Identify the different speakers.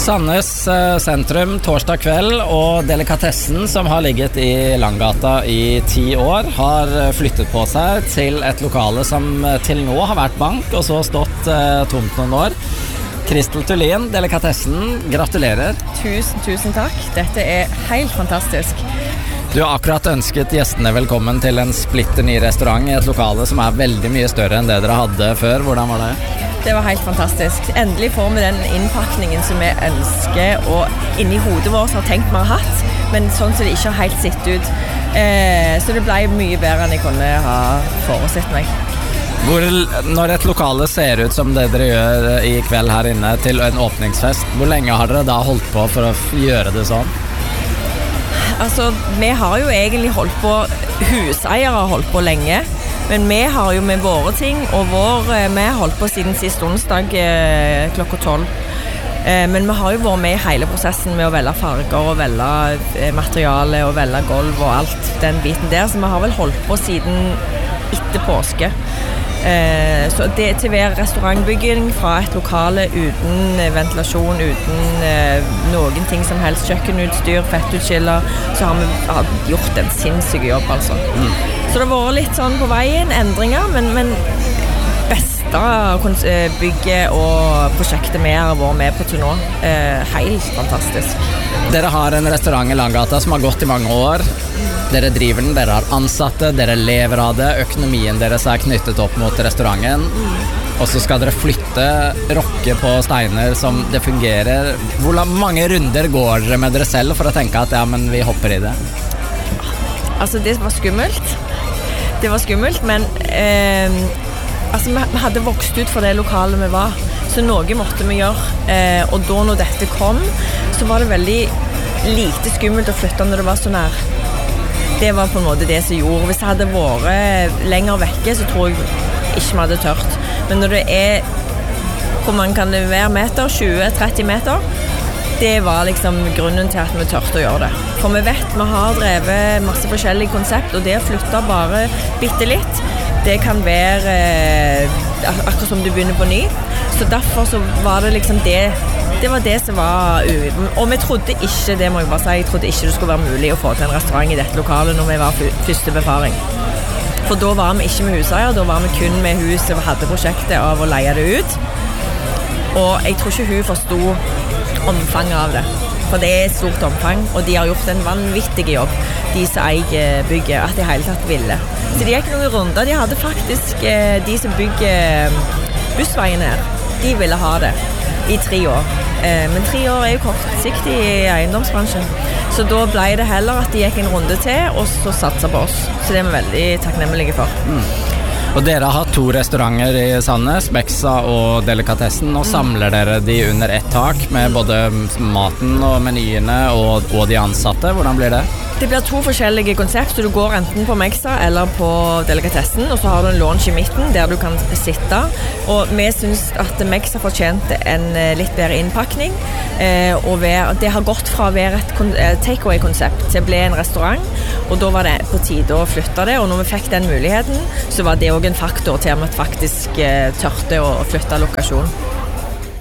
Speaker 1: Sandnes sentrum torsdag kveld, og delikatessen som har ligget i Langgata i 10 år, har flyttet på seg til et lokale som til nå har vært bank, og så stått tomt noen år. Kristel Thulin, delikatessen, gratulerer.
Speaker 2: Tusen takk. Dette helt fantastisk.
Speaker 1: Du har akkurat ønsket gjestene velkommen til en splitter ny restaurant i et lokale som veldig mye større enn det dere hadde før. Hvordan var det?
Speaker 2: Det var helt fantastisk. Endelig får vi den innpakningen som vi ønsker og inni hodet vårt har tenkt vi har hatt, men sånn som det ikke har helt sett ut. Så det ble mye bedre enn jeg kunne ha foresett meg.
Speaker 1: Når et lokale ser ut som det dere gjør i kveld her inne til en åpningsfest, hvor lenge har dere da holdt på for å gjøre det sånn?
Speaker 2: Altså, vi har jo egentlig holdt på, huseiere har holdt på lenge, men vi har jo med våre ting, og vi har holdt på siden sist onsdag klokka 12. Men vi har jo vært med i hele prosessen med å velge farger og velge materiale og velge gulv og alt den biten der, så vi har vel holdt på siden etter påske. Så det til hver restaurantbygging fra et lokale uten ventilasjon, uten noen ting som helst, kjøkkenutstyr, fettutskiller, så har vi gjort en sinnssyk jobb altså. Så det har vært litt sånn på veien, endringer, men beste bygget og prosjektet vi har vært med på til nå. Helt fantastisk.
Speaker 1: Dere har en restaurant i Langgata som har gått i mange år. Dere driver den, dere har ansatte, dere lever av det, økonomien deres knyttet opp mot restauranten, og så skal dere flytte, rokke på steiner som det fungerer. Hvor mange runder går dere med dere selv for å tenke at ja, men vi hopper i det?
Speaker 2: Altså, det var skummelt. Det var skummelt, men altså, vi hadde vokst ut for det lokalet vi var, så noe måtte vi gjøre, og da når dette kom, så var det veldig lite skummelt å flytte når det var så nær. Det var på en måte det som gjorde. Hvis det hadde vært lenger vekke, så tror jeg ikke vi hadde tørt. Men når det hvor mange kan det være meter? 20-30 meter? Det var liksom grunnen til at vi tørte å gjøre det. For vi vet, vi har drevet masse forskjellige konsept, og det å flytte bare bitte litt, det kan være akkurat som du begynner på ny. Så derfor så var det liksom det var det som var og vi trodde ikke, det må jeg bare si, jeg trodde ikke det skulle være mulig å få til en restaurant i dette lokalet når vi var første befaring. For da var vi ikke med huseier, da var vi kun med huset og hadde prosjektet av å leie det ut. Og jeg tror ikke hun forstod omfanget av det. For det et stort omfang, og de har gjort en vanvittig jobb, de som eier bygget, at de hele tatt ville. Så de gikk noen runder, de hadde faktisk, de som bygger bussveien her, de ville ha det i 3 år. Men 3 år jo kortsiktig i eiendomsbransjen. Så da ble det heller at de gikk en runde til, og så satset på oss. Så det vi veldig takknemlige for.
Speaker 1: Og dere har 2 restauranter i Sandnes, Bexa og Delikatessen, og samler dere de under ett tak med både maten og menyene og de ansatte. Hvordan blir det?
Speaker 2: Det blir 2 forskjellige konsept, så du går enten på Bexa eller på Delikatessen, og så har du en lounge i midten der du kan sitte. Og vi synes at Bexa fortjente en litt bedre innpakning, og det har gått fra å være et takeaway-konsept til å bli en restaurant, og da var det på tide å flytte det, og når vi fikk den muligheten, så var det også en faktor til at vi faktisk tørte å flytte lokasjon.